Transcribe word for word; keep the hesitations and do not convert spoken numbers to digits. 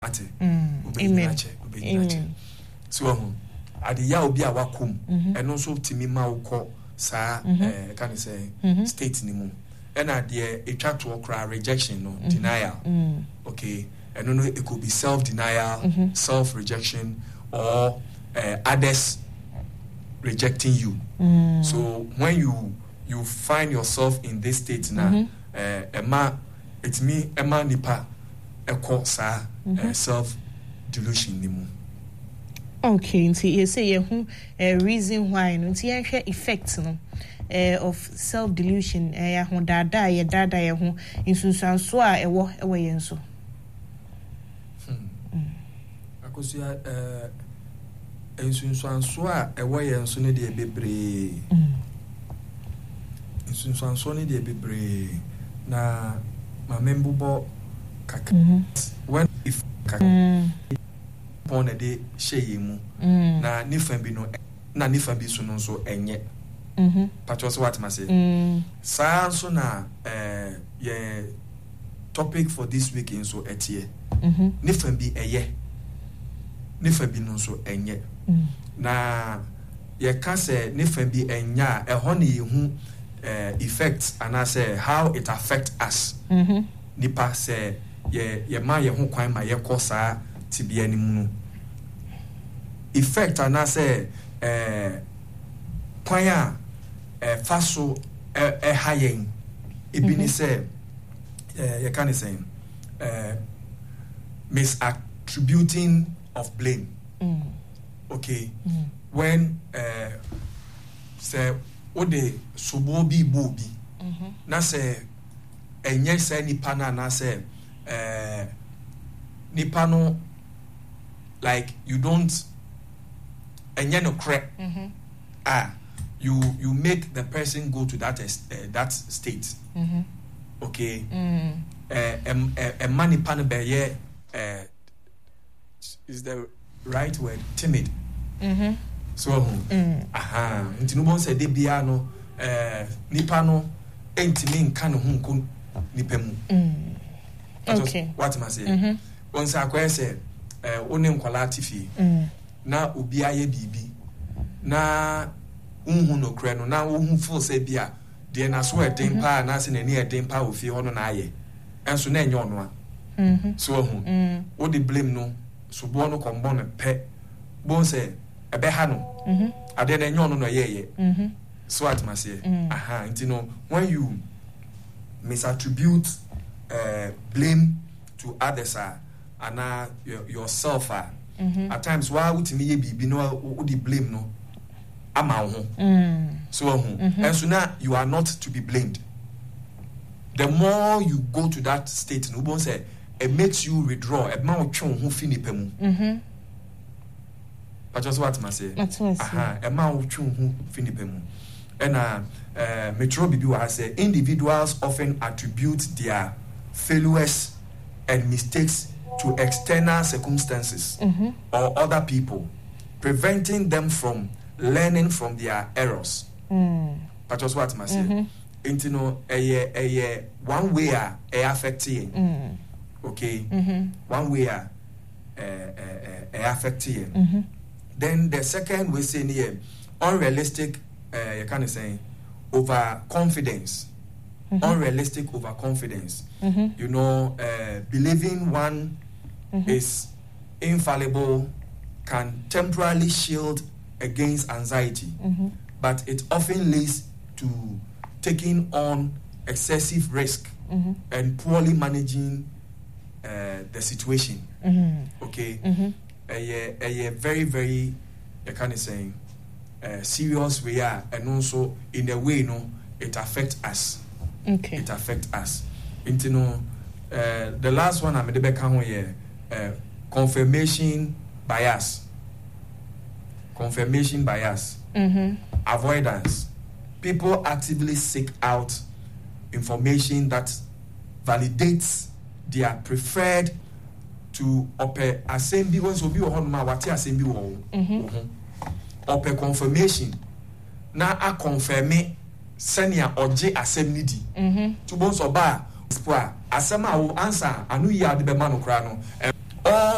ate amen amen so ade ya obi a wakom eno so timi ma wokọ saa eh can say state ni mu ena de etwa to okra rejection no denial okay eno no it could be self denial self rejection or uh, others rejecting you so when you you find yourself in this state now eh ema it me ema nipa eko saa self delusion ni mu. Okay, nti you say you a reason why no nti you share effects no uh, of self delusion eh ya ho dada ya dada ya ho insunsanso a ewo ewo yen so. Hmm. Akoso ya eh insunsanso a ewo yen so ne de bebre. Mm. Insunsanso ne de bebre na ma membubo kaka. When if kaka on a day sheyemu na nifa bi no na nifa bi so no so enye mhm patcho so what ma say mm sa so na eh ye topic for this week in so etie mhm nifa bi eye nifa bi no so enye na ye ka say nifa bi enya e ho na ye hu eh effects and I say how it affect us mhm nipa say ye ye ma ye ho kwan ma ye kosa tibia ni mu effect and I say eh kwanya eh faso eh, eh hayen ebi ni say eh you can say eh misattributing of blame mm. okay mm. when eh say ode sobo bi bo bi mhm na say enye say nipa na na say eh nipa no like you don't and you know correct mhm ah you you make the person go to that uh, that state mhm okay mm eh em em mani pan be ye eh is the right word timid mhm so mm. aha ntinu bon say de bia no eh nipa no entimi nka no hu nko nipa mu mm okay what am I say mhm on say akwa say eh oni nkwala tifi mm na obi aye bibi na unhu no kre no na unhu full say bia de na so eden pa na se na ni eden pa ofi ho no na aye enso na enye ono a mhm so hu wo de blame no so bo no kombo no pe bon say ebe ha no mhm ade na enye ono no ye ye mhm so at ma say aha nti no when you misattribute uh, blame to others uh, and uh, your, yourself uh, mm-hmm. at times why would me be no would the blame no ama ho mm. so mm-hmm. and so now you are not to be blamed. The more you go to that state no bon say it makes you withdraw e ma otwe ho fi nipa mu mhm but just what ma say aha e ma otwe ho fi nipa mu and uh, uh metro bibi wa say individuals often attribute their failures and mistakes to external circumstances mm-hmm. or other people, preventing them from learning from their errors. Mm. But just what I say, mm-hmm. you know, a a one way a affecting, mm. okay, mm-hmm. one way a a affecting. Mm-hmm. Then the second we say here, unrealistic, uh, you kind of say, overconfidence. Mm-hmm. Unrealistic overconfidence. Mm-hmm. You know, uh, believing one mm-hmm. is infallible can temporarily shield against anxiety, mm-hmm. but it often leads to taking on excessive risk mm-hmm. and poorly managing uh, the situation. Mm-hmm. Okay, mm-hmm. a, a, a very, very, I kind of saying, uh, serious way, and also in a way, you know, it affects us. Okay. It affects us. You know, uh, the last one I'm going to come here, uh, confirmation bias. Confirmation bias. Mm-hmm. Avoidance. People actively seek out information that validates their preferred to ope assembly once obi o honma wati assembly wo. Mhm. Ope confirmation na a confirme senia oje assembly di. Mhm. To bon so ba asema wo answer anu ya de be ma no kra no.